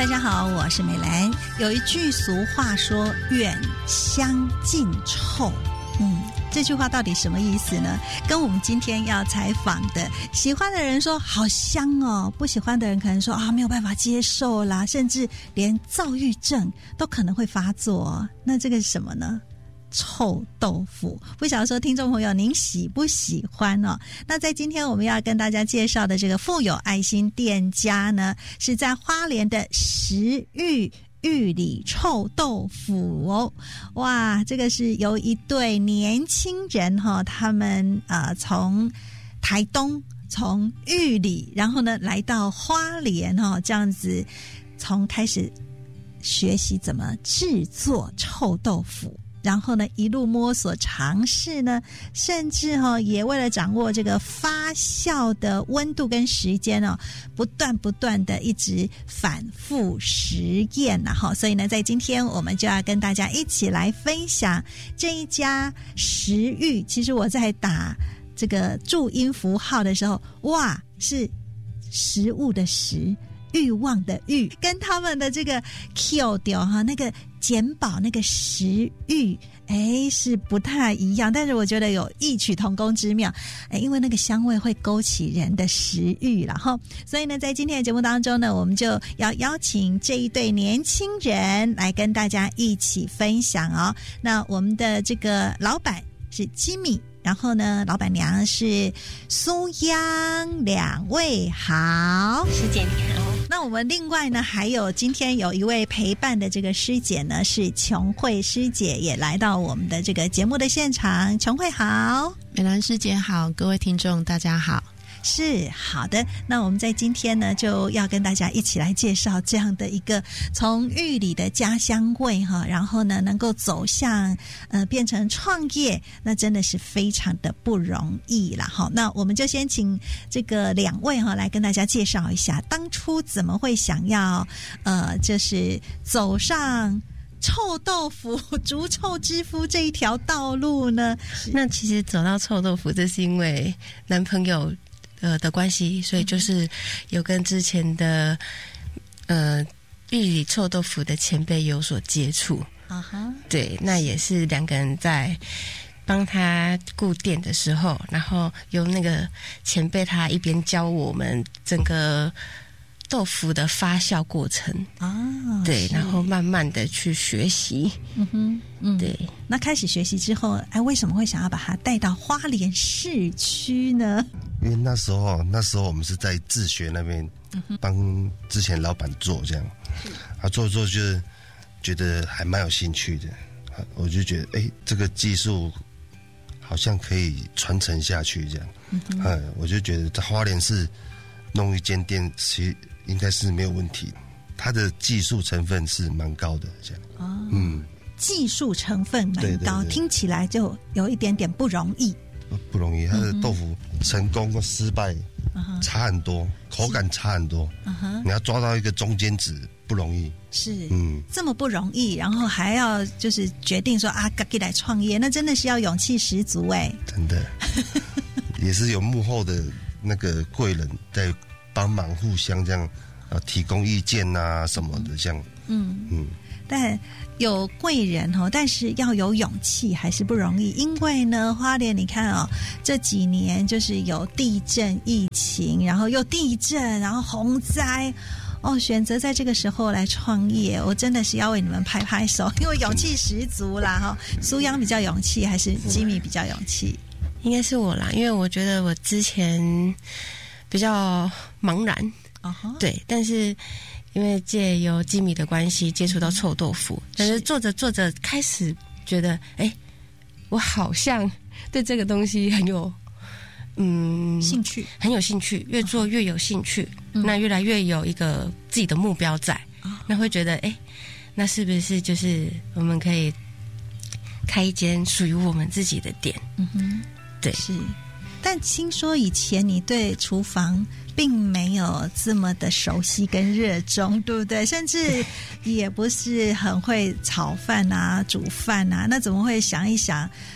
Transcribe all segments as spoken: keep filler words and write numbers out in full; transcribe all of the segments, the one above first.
大家好，我是美兰。有一句俗话说远香近臭，嗯，这句话到底什么意思呢？跟我们今天要采访的，喜欢的人说好香哦，不喜欢的人可能说啊没有办法接受啦，甚至连躁郁症都可能会发作。那这个是什么呢？臭豆腐，不晓得说听众朋友您喜不喜欢哦？那在今天我们要跟大家介绍的这个富有爱心店家呢，是在花莲的食玉玉里臭豆腐哦。哇，这个是由一对年轻人哈、哦，他们呃从台东从玉里，然后呢来到花莲哈、哦，这样子从开始学习怎么制作臭豆腐。然后呢，一路摸索尝试呢，甚至哈、哦、也为了掌握这个发酵的温度跟时间哦，不断不断的一直反复实验呐哈。所以呢，在今天我们就要跟大家一起来分享这一家食玉。其实我在打这个注音符号的时候，哇，是食物的食。欲望的欲，跟他们的这个 Q 掉哈那个简宝那个食欲，哎是不太一样，但是我觉得有异曲同工之妙，哎，因为那个香味会勾起人的食欲啦哈。所以呢，在今天的节目当中呢，我们就要邀请这一对年轻人来跟大家一起分享哦。那我们的这个老板是吉米。然后呢，老板娘是苏央，两位好， 师姐你好。 那我们另外呢，还有今天有一位陪伴的这个师姐呢，是琼慧师姐，也来到我们的这个节目的现场。琼慧好， 美兰师姐好，各位听众大家好。 是好的，那我们在今天呢，就要跟大家一起来介绍这样的一个从玉里的家乡味哈，然后呢，能够走向呃变成创业，那真的是非常的不容易啦哈。那我们就先请这个两位哈来跟大家介绍一下，当初怎么会想要呃，就是走上臭豆腐逐臭之夫这一条道路呢？ 那其实走到臭豆腐，这是因为男朋友。呃的关系，所以就是有跟之前的呃玉里臭豆腐的前辈有所接触啊哈，对，那也是两个人在帮他顾店的时候，然后由那个前辈他一边教我们整个豆腐的发酵过程啊，对，然后慢慢的去学习，嗯哼，嗯，对。 那开始学习之后，哎，为什么会想要把它带到花莲市区呢？ 因为那时候，那时候我们是在自学那边帮之前老板做这样，啊，做做就是觉得还蛮有兴趣的，我就觉得哎，这个技术好像可以传承下去这样，嗯，我就觉得在花莲市弄一间店，其实应该是没有问题，它的技术成分是蛮高的，这样。哦，嗯， 技术成分蛮高， 对对对，听起来就有一点点不容易。 不, 不容易，它的豆腐成功跟失败差很多，口感差很多。你要抓到一个中间值不容易。 是，嗯，这么不容易，然后还要就是决定说啊，自己来创业，那真的是要勇气十足哎。 真的，也是有幕后的那个贵人在帮忙，互相这样啊提供意见啊什么的这样。嗯嗯。 但有贵人哦，但是要有勇气还是不容易，因为呢，花莲你看哦，这几年就是有地震、疫情，然后又地震，然后洪灾，哦，选择在这个时候来创业，我真的是要为你们拍拍手，因为勇气十足啦哈。苏央比较勇气，还是吉米比较勇气？ 应该是我啦，因为我觉得我之前比较茫然，哦、uh-huh. 对，但是。因为借由吉米的关系接触到臭豆腐，但是做着做着开始觉得，哎，我好像对这个东西很有嗯兴趣， 很有兴趣，越做越有兴趣，嗯、那越来越有一个自己的目标在，哦、那会觉得，哎，那是不是就是我们可以开一间属于我们自己的店？嗯哼，对， 是。但听说以前你对厨房并没有这么的熟悉跟热衷，对不对？甚至也不是很会炒饭啊、煮饭啊，那怎么会想一想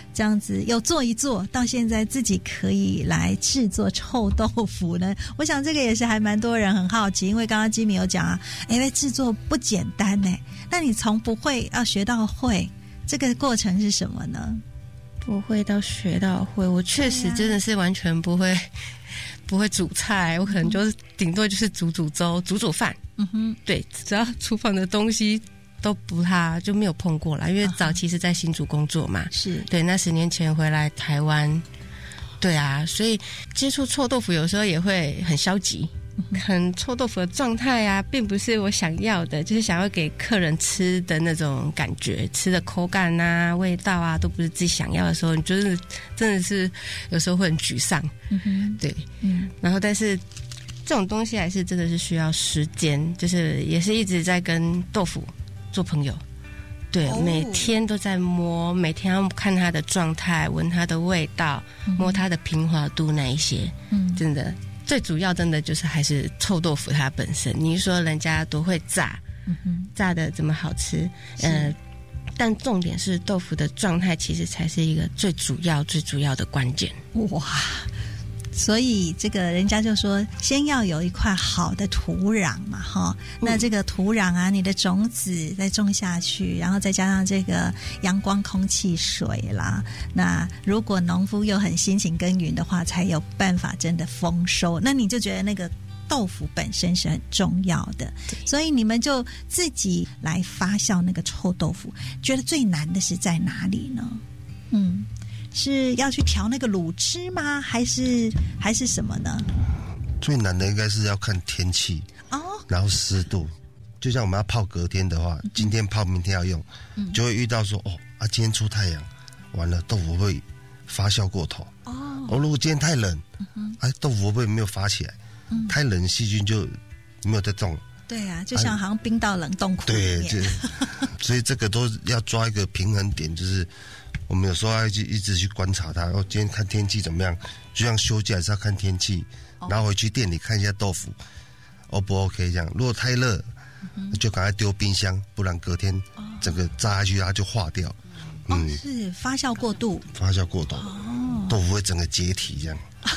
这样子有做一做到现在自己可以来制作臭豆腐呢？我想这个也是还蛮多人很好奇，因为刚刚基米有讲啊，因为制作不简单呢。那你从不会要学到会，这个过程是什么呢？ 不会到学到会，我确实真的是完全不会、啊、不会煮菜，我可能就是顶多就是煮煮粥、煮煮饭。嗯哼，对，只要厨房的东西都不太就没有碰过啦，因为早期是在新竹工作嘛，是对。那十年前回来台湾，对啊，所以接触臭豆腐有时候也会很消极，很臭豆腐的状态啊，并不是我想要的，就是想要给客人吃的那种感觉，吃的口感啊、味道啊，都不是自己想要的时候，你就是真的是有时候会很沮丧。嗯哼，对，嗯，然后但是这种东西还是真的是需要时间，就是也是一直在跟豆腐做朋友，对、哦，每天都在摸，每天要看它的状态，闻它的味道，嗯、摸它的平滑度那一些，嗯，真的最主要真的就是还是臭豆腐它本身。你说人家多会炸，嗯哼，炸的怎么好吃？呃，但重点是豆腐的状态，其实才是一个最主要、最主要的关键。 哇！所以这个人家就说先要有一块好的土壤嘛，哈，那这个土壤啊，你的种子再种下去，然后再加上这个阳光、空气、水啦，那如果农夫又很辛勤耕耘的话，才有办法真的丰收。那你就觉得那个豆腐本身是很重要的，所以你们就自己来发酵那个臭豆腐。觉得最难的是在哪里呢？嗯。是要去调那个卤汁吗？还是还是什么呢？ 最难的应该是要看天气哦，然后湿度。就像我们要泡隔天的话，嗯、今天泡明天要用，嗯、就会遇到说哦啊，今天出太阳，完了豆腐会发酵过头哦。哦，如果今天太冷，嗯、啊豆腐会不会没有发起来？嗯、太冷细菌就没有在动。 对啊，就像好像冰到冷冻库里面。对， 所以这个都要抓一个平衡点，就是我们有时候要去一直去观察它。哦，今天看天气怎么样？就像休假也是要看天气，哦、然后回去店里看一下豆腐 ，O 不 OK 这样。如果太热，嗯、就赶快丢冰箱，不然隔天整个炸下去它就化掉。 嗯，哦、是发酵过度， 发酵过度，哦、豆腐会整个解体这样。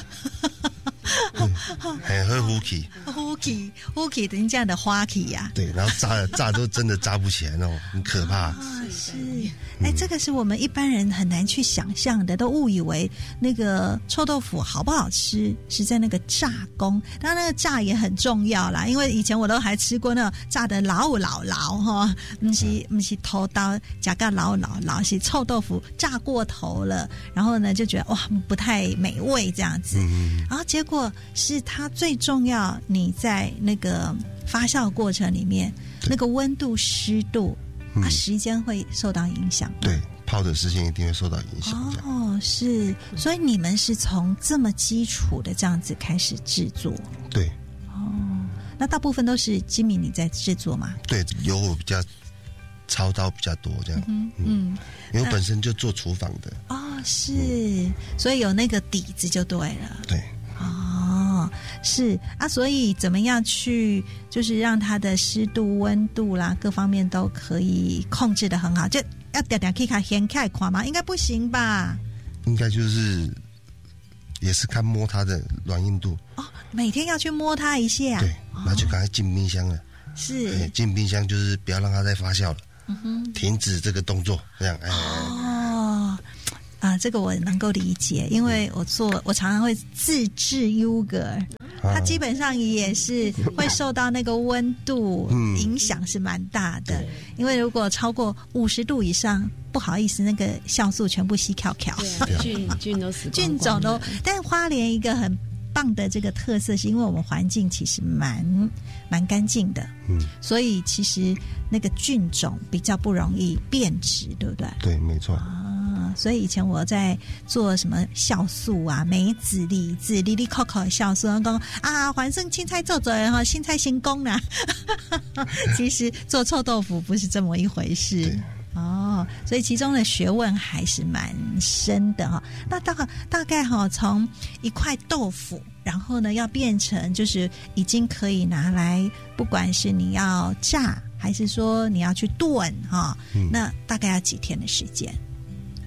很会呼气， 呼气，呼气，人家的花气呀。 对，然后炸炸都真的炸不起来那种，很可怕。 啊，是，哎、嗯，这个是我们一般人很难去想象的，都误以为那个臭豆腐好不好吃是在那个炸工，当然那个炸也很重要啦，因为以前我都还吃过那种炸的老老老哈，不是不是头刀夹个老老老，是臭豆腐炸过头了，然后呢就觉得哇不太美味这样子，嗯、然后结果是它最重要，你在那个发酵过程里面，那个温度、湿度，嗯、啊，时间会受到影响。 对，泡的时间一定会受到影响。 哦，是，所以你们是从这么基础的这样子开始制作。 对。 哦，那大部分都是基米你在制作吗？ 对，由我比较操刀比较多这样。嗯嗯，因为我本身就做厨房的。 哦，是，嗯、所以有那个底子就对了。 对。 哦，是啊，所以怎么样去就是让它的湿度、温度啦各方面都可以控制得很好，就要点点可以看掀开看吗？应该不行吧？ 应该就是也是看摸它的软硬度哦，每天要去摸它一下， 对，然后就赶快进冰箱了。 是， 进冰箱就是不要让它再发酵了，嗯哼，停止这个动作，这样哎。 哦。啊，这个我能够理解，因为我做我常常会自制 yogurt， 它基本上也是会受到那个温度影响是蛮大的，嗯、因为如果超过五十度以上，不好意思，那个酵素全部吸翘翘， 菌菌都死光光， 菌种都。但花莲一个很棒的这个特色，是因为我们环境其实蛮蛮干净的，嗯，所以其实那个菌种比较不容易变质，对不对？ 对，没错。 所以以前我在做什么酵素啊、梅子、李子、里里扣扣的酵素，然后讲啊，反正青菜做做然后青菜行功啦。其实做臭豆腐不是这么一回事哦，所以其中的学问还是蛮深的哈、哦。那大大概哈、哦，从一块豆腐，然后呢要变成就是已经可以拿来，不管是你要炸还是说你要去炖哈、哦嗯，那大概要几天的时间？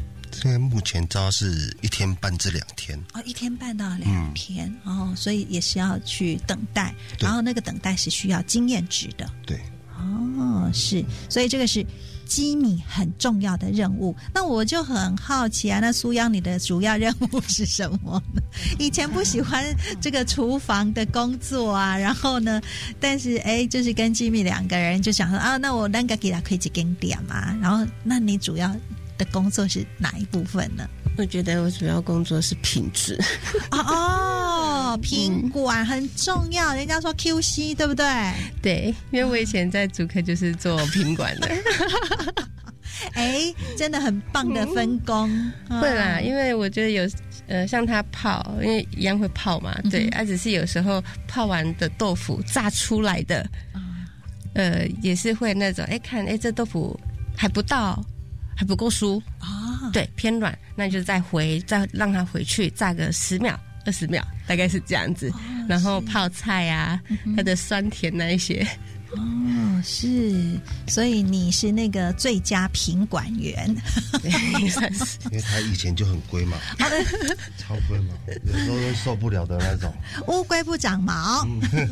现在目前招是一天半至两天。 哦，一天半到两天、嗯、哦，所以也是要去等待，然后那个等待是需要经验值的。 对， 哦，是，所以这个是机密很重要的任务。那我就很好奇啊，那苏央你的主要任务是什么呢？以前不喜欢这个厨房的工作啊，然后呢，但是哎，就是跟机密两个人就想说啊，那我那个给他可以几根点嘛。然后，那你主要的工作是哪一部分呢？ 我觉得我主要工作是品质。 哦哦，品管很重要，人家说 Q C 对不对？ 对，因为我以前在竹科就是做品管的。 哎，真的很棒的分工。 嗯、会啦，因为我觉得有呃，像他泡，因为一样会泡嘛，对，啊，只是有时候泡完的豆腐炸出来的，呃，也是会那种，哎，看，哎，这豆腐还不到，还不够酥啊，对，偏软，那就再回，再让它回去炸个十秒、二十秒，大概是这样子，哦、然后泡菜啊，它的酸甜那一些。 哦，是，所以你是那个最佳品管员， 对，因为他以前就很龟嘛，超龟嘛，有时候都受不了的那种。 乌龟不长毛，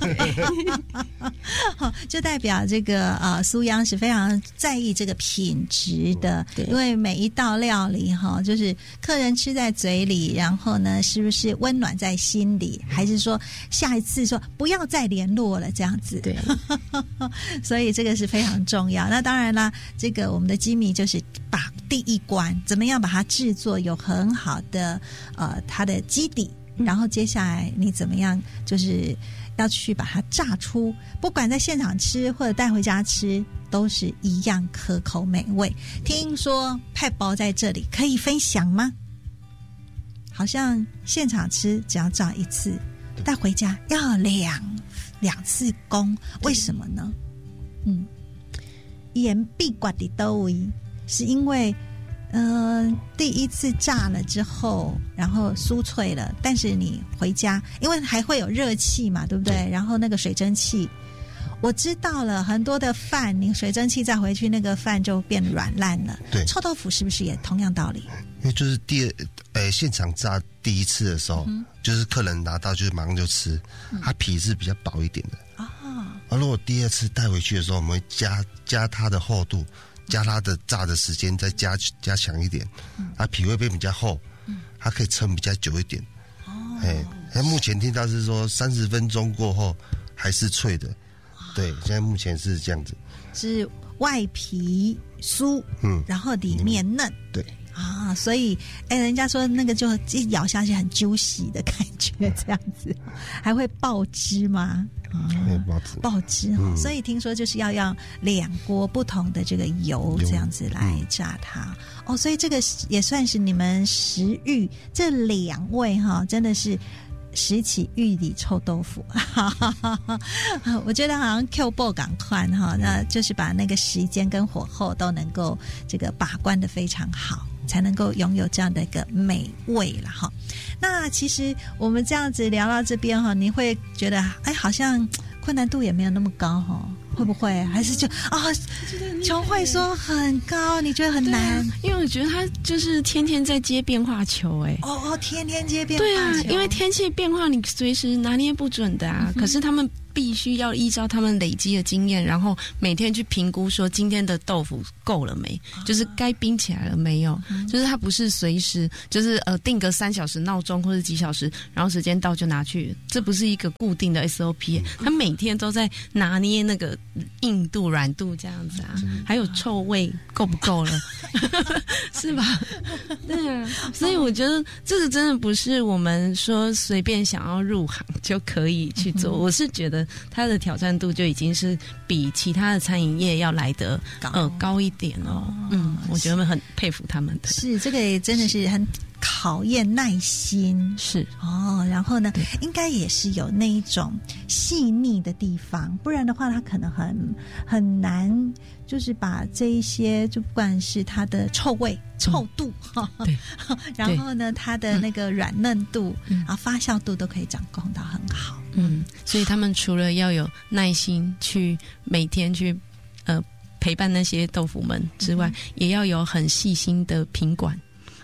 嗯、就代表这个呃苏央是非常在意这个品质的，因为每一道料理哈，就是客人吃在嘴里，然后呢，是不是温暖在心里，还是说下一次说不要再联络了这样子？对。所以这个是非常重要。那当然啦，这个我们的机密就是把第一关怎么样把它制作有很好的呃它的基底，然后接下来你怎么样就是要去把它炸出，不管在现场吃或者带回家吃都是一样可口美味。听说派包在这里可以分享吗？好像现场吃只要炸一次，带回家要两两次工，为什么呢？嗯，盐必挂的都位，是因为呃第一次炸了之后，然后酥脆了，但是你回家，因为还会有热气嘛，对不对？然后那个水蒸气，我知道了，很多的饭你水蒸气再回去，那个饭就变软烂了。对，臭豆腐是不是也同样道理？ 因为就是第二，呃，现场炸第一次的时候，嗯、就是客人拿到就是马上就吃，嗯、它皮是比较薄一点的。啊、哦，而如果第二次带回去的时候，我们会加加它的厚度，加它的炸的时间，再加加强一点，嗯、它皮会变比较厚，嗯、它可以撑比较久一点。哦，哎，那目前听到是说三十分钟过后还是脆的，对，现在目前是这样子， 是外皮酥，嗯，然后里面嫩， 对。 啊，所以哎，人家说那个就一咬下去很juicy的感觉，这样子还会爆汁吗？啊， 爆汁， 爆汁、嗯、所以听说就是要用两锅不同的这个油这样子来炸它、嗯、哦，所以这个也算是你们食育这两位哈，真的是拾起玉里臭豆腐，我觉得好像 Q 波赶快哈，那就是把那个时间跟火候都能够这个把关的非常好，才能够拥有这样的一个美味了哈。那其实我们这样子聊到这边哈，你会觉得哎，好像困难度也没有那么高哈。会不会还是就啊？琼慧说很高，你觉得很难？ 啊、因为我觉得他就是天天在接变化球、欸，哎， 哦哦，天天接变化球。 对啊，因为天气变化，你随时拿捏不准的啊。嗯、可是他们必须要依照他们累积的经验，然后每天去评估说今天的豆腐够了没，啊、就是该冰起来了没有。嗯、就是他不是随时就是呃定个三小时闹钟或者几小时，然后时间到就拿去，这不是一个固定的 S O P，、欸嗯、他每天都在拿捏那个。硬度、软度这样子啊，还有臭味够不够了，是吧？对啊，所以我觉得这个真的不是我们说随便想要入行就可以去做。嗯、我是觉得它的挑战度就已经是比其他的餐饮业要来得高呃高一点哦。嗯，我觉得我们很佩服他们的。 是这个也真的是很考验耐心， 是哦。然后呢，应该也是有那一种细腻的地方，不然的话，它可能很很难，就是把这一些，就不管是它的臭味、臭度，哈、嗯，对，然后呢，它的那个软嫩度，嗯、然后发酵度都可以掌控到很好。 嗯，所以他们除了要有耐心去每天去呃陪伴那些豆腐们之外，嗯、也要有很细心的品管。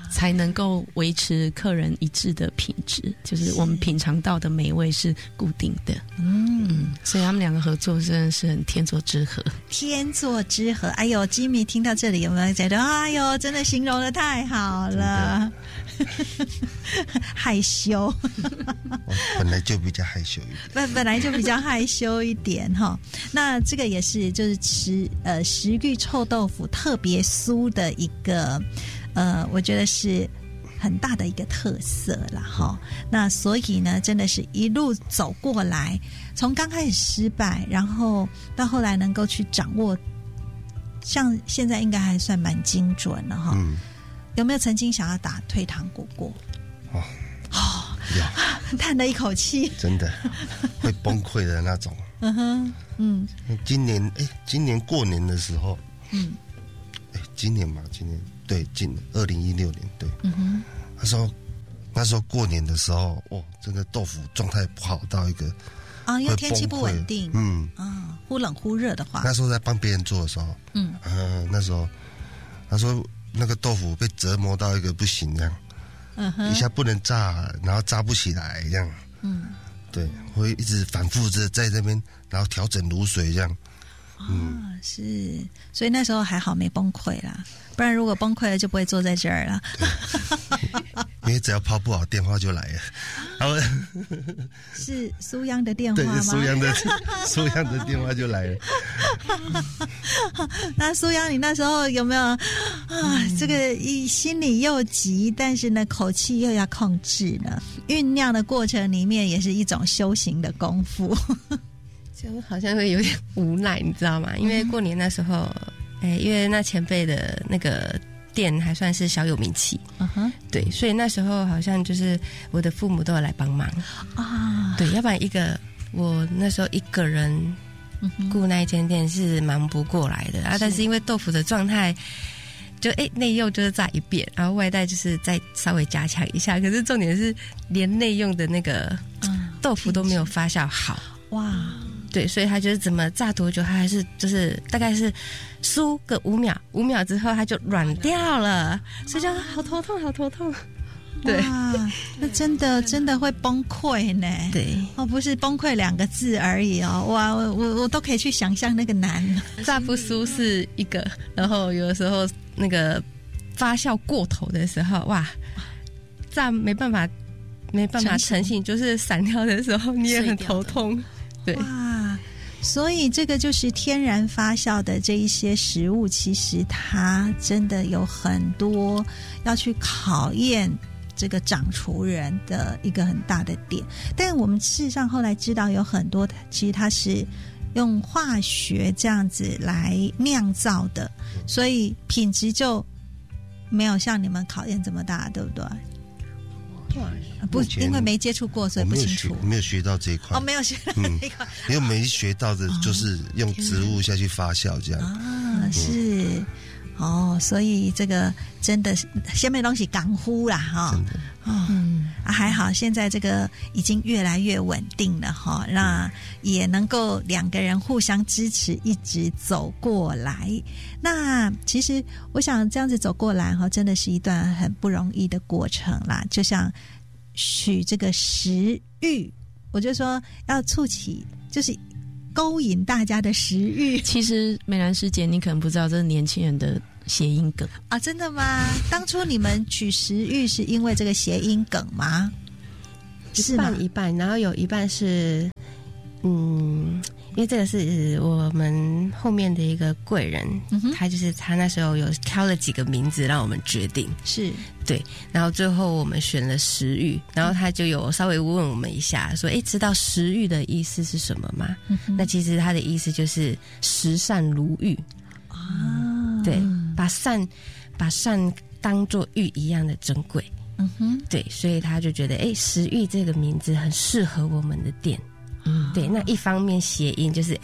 才能够维持客人一致的品质，就是我们品尝到的美味是固定的。嗯嗯，所以他们两个合作真的是很天作之合。 天作之合，哎呦，Jimmy听到这里有没有觉得，哎呦，真的形容得太好了，害羞。 我本来就比较害羞一点， 本本来就比较害羞一点哈。那这个也是就是食呃食玉臭豆腐特别酥的一个呃，我觉得是很大的一个特色啦哈。那所以呢，真的是一路走过来，从刚开始失败，然后到后来能够去掌握，像现在应该还算蛮精准了哈。嗯，有没有曾经想要打退堂鼓过？ 哦哦， 有， 叹了一口气， 真的会崩溃的那种。 嗯哼，嗯， 今年哎，今年过年的时候， 嗯， 哎，今年嘛，今年对，今二零一六年对， 嗯哼， 那时候那时候过年的时候，哦，这个豆腐状态不好到一个啊，因为天气不稳定， 嗯啊，忽冷忽热的话， 那时候在帮别人做的时候， 嗯， 呃，那时候他说那个豆腐被折磨到一个不行这样， 嗯哼， 一下不能炸，然后炸不起来这样， 嗯， 对，会一直反复着在这边，然后调整卤水这样。 嗯、哦，是，所以那时候还好没崩溃啦，不然如果崩溃了就不会坐在这儿了。 因为只要抛不好，电话就来了。然后是苏央的电话吗？ 对，苏央的苏央的电话就来了。 那苏央，你那时候有没有啊？嗯、这个一心里又急，但是呢口气又要控制呢？酝酿的过程里面也是一种修行的功夫。 就好像会有点无奈，你知道吗？因为过年那时候，哎、欸，因为那前辈的那个店还算是小有名气，嗯哼，对，所以那时候好像就是我的父母都有来帮忙啊，对，要不然一个我那时候一个人顾那一间店是忙不过来的、嗯、啊。但是因为豆腐的状态，就哎内用就是炸一遍，然后外带就是再稍微加强一下，可是重点是连内用的那个豆腐都没有发酵好，哇。对，所以他就是怎么炸多久，他还是就是大概是酥个五秒，五秒之后他就软掉了，所以就好头痛，好头痛。对， 哇，那真的真的会崩溃呢。 对， 哦，不是崩溃两个字而已哦，哇，我我我都可以去想象那个难。 炸不酥是一个，然后有的时候那个发酵过头的时候，哇，炸没办法没办法成型，就是散掉的时候你也很头痛。对。 哇，所以这个就是天然发酵的这一些食物，其实它真的有很多要去考验这个掌厨人的一个很大的点。但我们事实上后来知道有很多其实它是用化学这样子来酿造的，所以品质就没有像你们考验这么大，对不对？不，因为没接触过，所以不清楚。 没有学到这一块哦，没有学到这一块、 嗯，因为没学到的就是用植物下去发酵这样啊，是、嗯、哦，所以这个真的是下面东西港呼啦哈， 真的哦，嗯啊，还好现在这个已经越来越稳定了哈，那也能够两个人互相支持，一直走过来。那其实我想这样子走过来哈，真的是一段很不容易的过程啦。就像取这个食欲，我就说要促起，就是勾引大家的食欲。 其实美兰师姐，你可能不知道这是年轻人的谐音梗啊，真的吗？当初你们取食欲是因为这个谐音梗吗？ 一半一半，然后有一半是，嗯，因为这个是我们后面的一个贵人，嗯、他就是他那时候有挑了几个名字让我们决定， 是对，然后最后我们选了食欲，然后他就有稍微问我们一下，说，哎，知道食欲的意思是什么吗？嗯、那其实他的意思就是食善如玉啊，对，把善把善当作玉一样的珍贵。嗯哼，对，所以他就觉得，哎，食欲这个名字很适合我们的店。嗯，对，那一方面谐音就是，哎，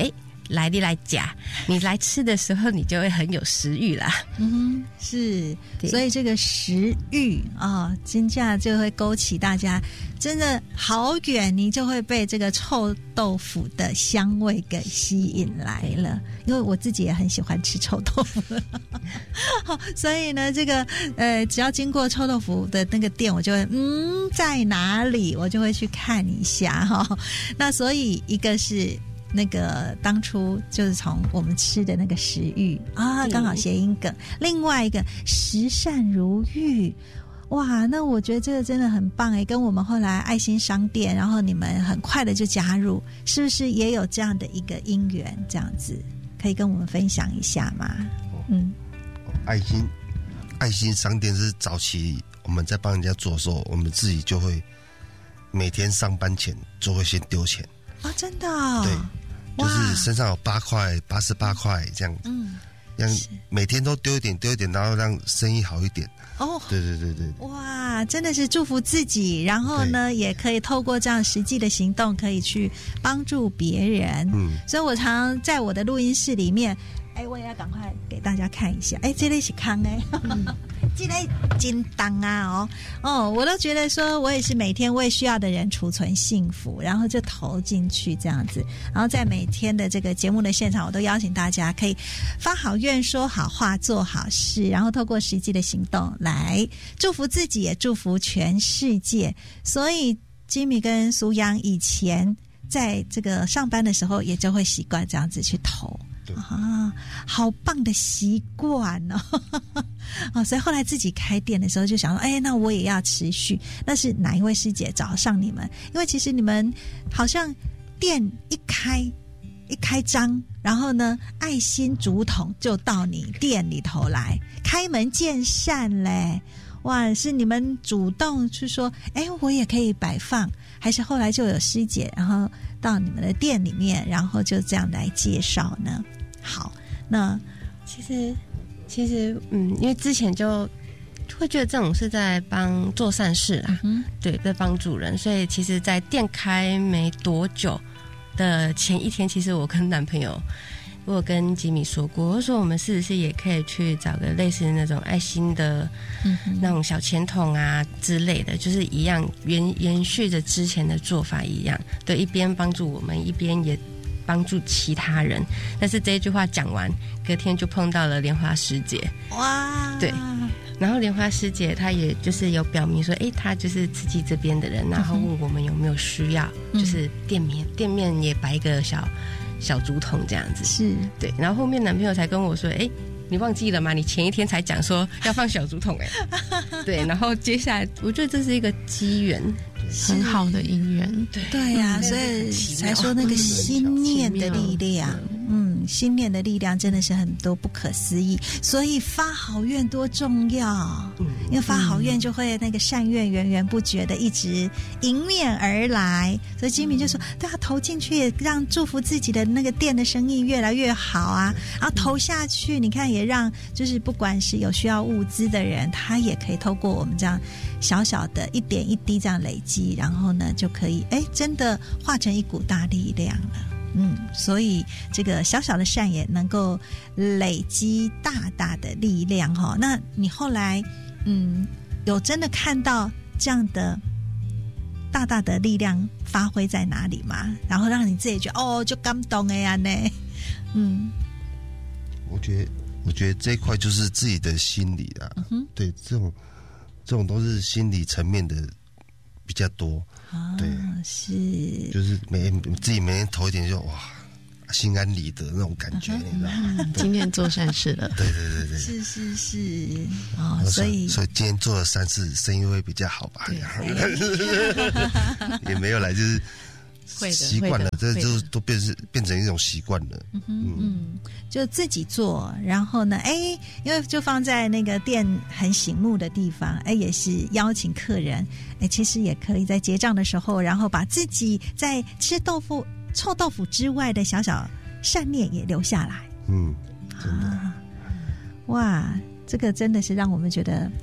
来你来夹，你来吃的时候，你就会很有食欲啦。 嗯哼，是，所以这个食欲啊，真正就会勾起大家真的好远，你就会被这个臭豆腐的香味给吸引来了。因为我自己也很喜欢吃臭豆腐，所以呢，这个呃，只要经过臭豆腐的那个店，我就会嗯，在哪里，我就会去看一下哈。那所以一个是。那个当初就是从我们吃的那个食欲啊，刚好谐音梗。另外一个食善如玉，哇，那我觉得这个真的很棒哎，跟我们后来爱心商店，然后你们很快的就加入，是不是也有这样的一个因缘？这样子可以跟我们分享一下吗？嗯， 爱心爱心商店是早期我们在帮人家做的时候，我们自己就会每天上班前就会先丢钱啊、哦，真的、哦， 对。就是身上有八块、八十八块这样，嗯，让每天都丢一点、丢一点，然后让生意好一点。哦，对对对对， 哇，真的是祝福自己，然后呢，也可以透过这样实际的行动，可以去帮助别人。嗯，所以我常常在我的录音室里面，哎，我也要赶快给大家看一下，哎，这类是康哎。嗯这类金当啊哦哦，我都觉得说我也是每天为需要的人储存幸福，然后就投进去这样子，然后在每天的这个节目的现场，我都邀请大家可以发好愿、说好话、做好事，然后透过实际的行动来祝福自己，也祝福全世界。所以吉米跟苏央以前在这个上班的时候，也就会习惯这样子去投。啊，好棒的习惯哦！哦，所以后来自己开店的时候就想说，哎，那我也要持续。那是哪一位师姐找上你们？因为其实你们好像店一开一开张，然后呢，爱心竹筒就到你店里头来，开门见山嘞！哇，是你们主动去说，哎，我也可以摆放，还是后来就有师姐，然后到你们的店里面，然后就这样来介绍呢？好，那其实其实嗯，因为之前就会觉得这种是在帮做善事啦，嗯、对，在帮助人，所以其实，在店开没多久的前一天，其实我跟男朋友。我有跟吉米说过，我说我们是不是也可以去找个类似那种爱心的那种小钱筒啊之类的，就是一样延延续着之前的做法一样，对，一边帮助我们，一边也帮助其他人。但是这一句话讲完，隔天就碰到了莲花师姐，哇，对。然后莲花师姐她也就是有表明说，哎，她就是慈济这边的人，然后问我们有没有需要，嗯、就是店面店面也摆一个小。小竹筒这样子是对，然后后面男朋友才跟我说，哎，你忘记了吗？你前一天才讲说要放小竹筒，哎，对，然后接下来我觉得这是一个机缘， 很好的姻缘， 对对呀、啊，所以才说那个心念的力量，嗯，心念的力量真的是很多不可思议，所以发好愿多重要，因为发好愿就会那个善愿源源不绝的一直迎面而来，所以吉米就说，对啊，投进去也让祝福自己的那个店的生意越来越好啊，然后投下去，你看也让就是不管是有需要物资的人，他也可以透过我们这样小小的一点一滴这样累积，然后呢就可以哎真的化成一股大力量了。嗯，所以这个小小的善也能够累积大大的力量哈。那你后来嗯有真的看到这样的大大的力量发挥在哪里吗？然后让你自己觉得哦就感动的呀呢？嗯， 我觉得我觉得这一块就是自己的心理啊，嗯、对，这种这种都是心理层面的比较多。 啊， 对， 是， 就是每自己每天投一点就哇，心安理得那种感觉，你知道吗？ 今天做善事了， 对对对对， 是是是，哦，所以所以今天做了善事，生意会比较好吧？也没有来，就是习惯了，这就都变成变成一种习惯了。嗯嗯，就自己做，然后呢，哎，因为就放在那个店很醒目的地方，哎，也是邀请客人，哎，其实也可以在结账的时候，然后把自己在吃豆腐、臭豆腐之外的小小善念也留下来。 嗯，真的， 啊，哇，这个真的是让我们觉得很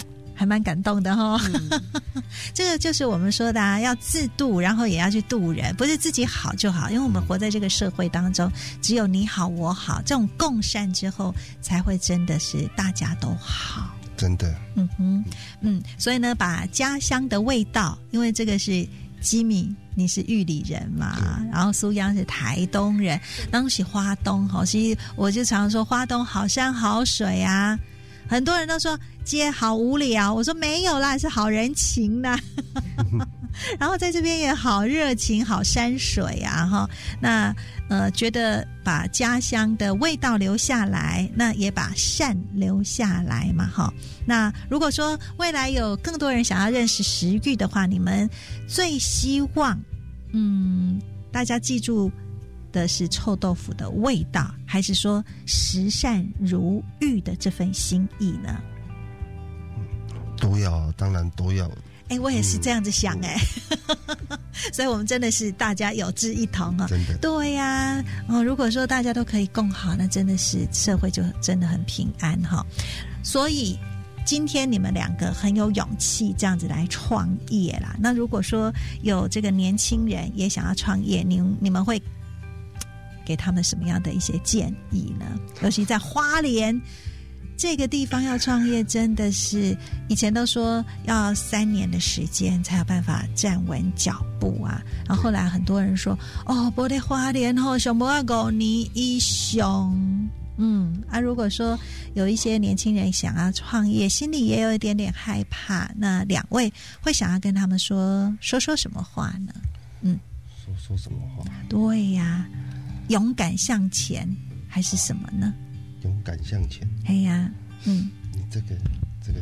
还蛮感动的哈、哦。嗯、这个就是我们说的啊，要自度，然后也要去度人，不是自己好就好，因为我们活在这个社会当中，只有你好我好，这种共善之后，才会真的是大家都好。 真的， 嗯哼，嗯，所以呢，把家乡的味道，因为这个是基米，你是玉里人嘛，然后苏央是台东人，当时花东哈，其实我就常说花东好山好水啊，很多人都说街好无聊，我说没有啦，是好人情呐。然后在这边也好热情，好山水啊哈。那呃，觉得把家乡的味道留下来，那也把善留下来嘛哈。那如果说未来有更多人想要认识食育的话，你们最希望嗯大家记住的是臭豆腐的味道，还是说食善如玉的这份心意呢？ 都要，当然都要。 哎、欸，我也是这样子想哎、欸嗯，所以我们真的是大家有志一同啊！ 真的，对呀、啊，哦，如果说大家都可以共好，那真的是社会就真的很平安哈。所以今天你们两个很有勇气这样子来创业啦。那如果说有这个年轻人也想要创业，你你们会给他们什么样的一些建议呢？尤其在花莲这个地方要创业，真的是以前都说要三年的时间才有办法站稳脚步啊。然后后来很多人说，哦，不得花莲后熊不要狗你一熊。嗯啊，如果说有一些年轻人想要创业，心里也有一点点害怕，那两位会想要跟他们说说说什么话呢？嗯， 说说什么话？ 对呀、啊，勇敢向前还是什么呢？ 勇敢向前。 哎呀，嗯， 你这个这个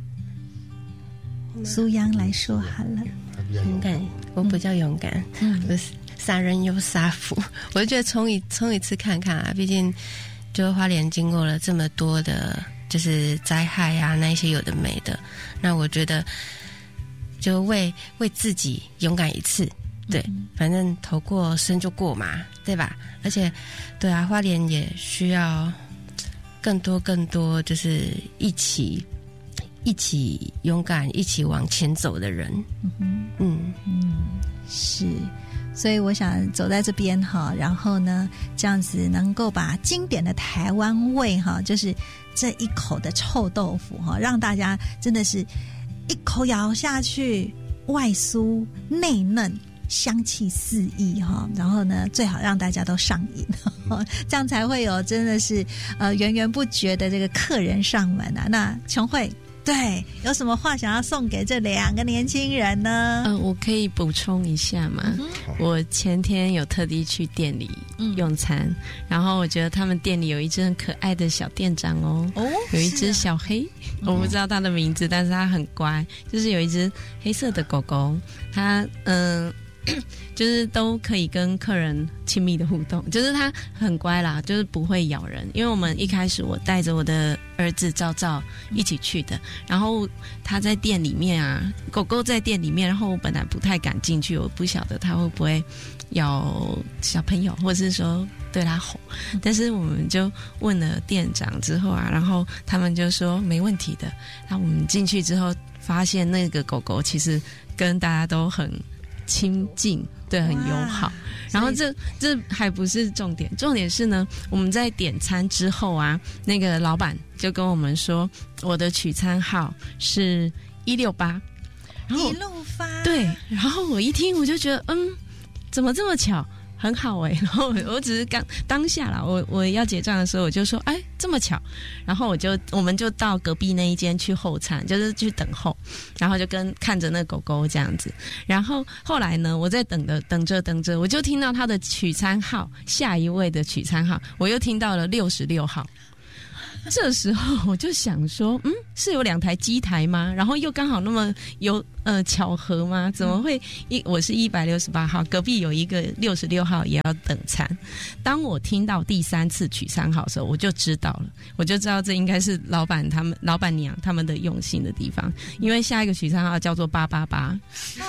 苏央来说好了。 勇敢，我比较勇敢，嗯，我是杀人又杀父。我就觉得冲一冲一次看看啊，毕竟就花莲经过了这么多的，就是灾害啊，那一些有的没的。那我觉得就为为自己勇敢一次。对，反正头过身就过嘛，对吧？而且，对啊，花莲也需要更多更多，就是一起一起勇敢、一起往前走的人。 嗯哼， 嗯嗯，是。所以我想走在这边哈，然后呢，这样子能够把经典的台湾味哈，就是这一口的臭豆腐哈，让大家真的是一口咬下去，外酥内嫩。香气四溢哈，然后呢，最好让大家都上瘾，这样才会有真的是呃源源不绝的这个客人上门啊。那琼慧，对，有什么话想要送给这两个年轻人呢？ 嗯、呃，我可以补充一下吗？嗯、我前天有特地去店里用餐、嗯，然后我觉得他们店里有一只很可爱的小店长哦，哦有一只小黑、啊，我不知道它的名字，但是它很乖，就是有一只黑色的狗狗，它嗯。呃就是都可以跟客人亲密的互动，就是他很乖啦，就是不会咬人。因为我们一开始我带着我的儿子照照一起去的，然后他在店里面啊，狗狗在店里面，然后我本来不太敢进去，我不晓得他会不会咬小朋友，或是说对他吼。但是我们就问了店长之后啊，然后他们就说没问题的。然后我们进去之后，发现那个狗狗其实跟大家都很亲近，对，很友好。然后这这还不是重点，重点是呢，我们在点餐之后啊，那个老板就跟我们说，我的取餐号是一六八，然后一路发， 对，然后我一听我就觉得，嗯，怎么这么巧？很好哎、欸，然后我只是刚当下啦，我我要结账的时候，我就说，哎，这么巧，然后我就我们就到隔壁那一间去候餐，就是去等候，然后就跟看着那狗狗这样子，然后后来呢，我在等的等着等着，我就听到他的取餐号，下一位的取餐号，我又听到了六十六号。这时候我就想说，嗯，是有两台机台吗？然后又刚好那么有呃巧合吗？怎么会一我是一百六十八号，隔壁有一个六十六号也要等餐。当我听到第三次取餐号的时候，我就知道了，我就知道这应该是老板他们老板娘他们的用心的地方，因为下一个取餐号叫做八八八，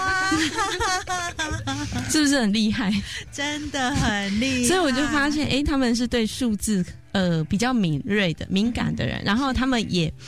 是不是很厉害？ 真的很厉害。 所以我就发现，哎，他们是对数字。呃，比较敏锐的、敏感的人，然后他们也透过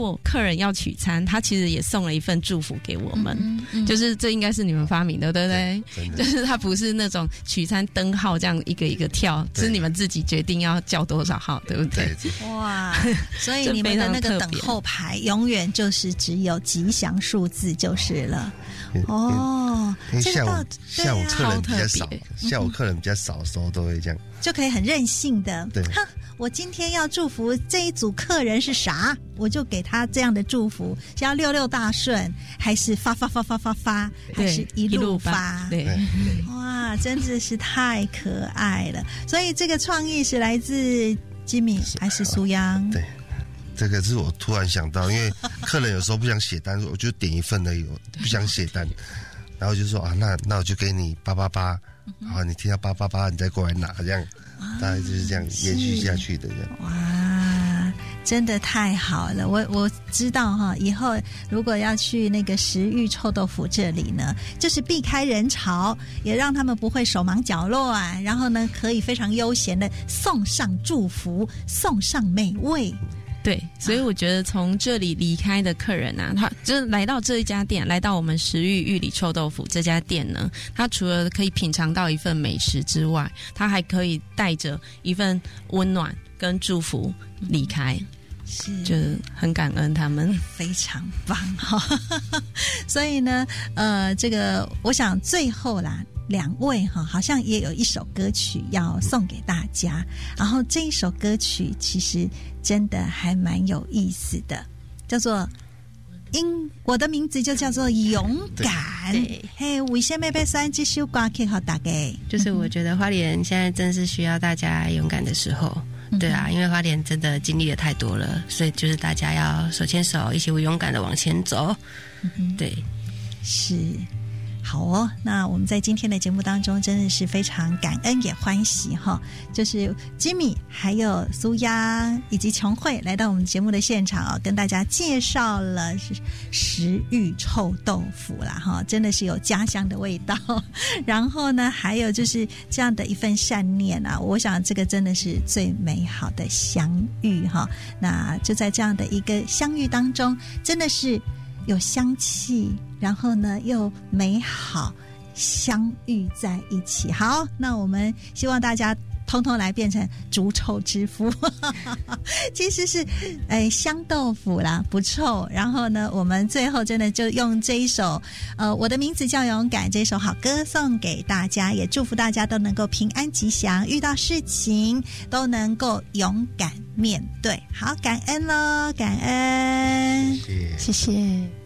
过客人要取餐，他其实也送了一份祝福给我们， 嗯嗯就是这应该是你们发明的，对不对？ 真的就是它不是那种取餐灯号这样一个一个跳， 对是你们自己决定要叫多少号，对不对？ 对， 哇，所以你们的那个等候牌永远就是只有吉祥数字就是了。哦， 因为下午这个到下午客人比较少对啊， 下午客人比较少的时候都会这样。 就可以很任性的， 对哼，我今天要祝福这一组客人是啥，我就给他这样的祝福，是要六六大顺，还是发发发发发发，还是一路发？ 对， 对哇，真的是太可爱了！所以这个创意是来自吉米还是苏央？ 对，这个是我突然想到，因为客人有时候不想写单，我就点一份而已，我不想写单，然后就说啊，那那我就给你八八八，好，你听到八八八，你再过来拿，这样大概就是这样延续下去的这样。 哇，真的太好了！我我知道哈，以后如果要去那个食欲臭豆腐这里呢，就是避开人潮，也让他们不会手忙脚乱，然后呢，可以非常悠闲的送上祝福，送上美味。 对，所以我觉得从这里离开的客人啊，他就是来到这一家店，来到我们食欲玉里臭豆腐这家店呢，他除了可以品尝到一份美食之外，他还可以带着一份温暖跟祝福离开， 是， 就是很感恩他们。 非常棒哈！所以呢，呃，这个我想最后啦。两位哈，好像也有一首歌曲要送给大家，然后这一首歌曲其实真的还蛮有意思的，叫做因我的名字就叫做勇敢。嘿，为什么要选这首歌曲给大家？ 就是我觉得花莲现在真是需要大家勇敢的时候。对啊，因为花莲真的经历了太多了，所以就是大家要手牵手，一起勇敢的往前走。嗯、对， 是。好哦，那我们在今天的节目当中真的是非常感恩也欢喜哈，就是吉米还有苏央以及琼慧来到我们节目的现场哦，跟大家介绍了食欲臭豆腐啦哈，真的是有家乡的味道。然后呢，还有就是这样的一份善念啊，我想这个真的是最美好的相遇哈。那就在这样的一个相遇当中，真的是有香气，然后呢又美好相遇在一起。好，那我们希望大家通通来变成逐臭之夫其实是哎香豆腐啦，不臭。然后呢，我们最后真的就用这一首呃我的名字叫勇敢这首好歌送给大家，也祝福大家都能够平安吉祥，遇到事情都能够勇敢面对。好，感恩咯，感恩， 谢谢。 谢谢。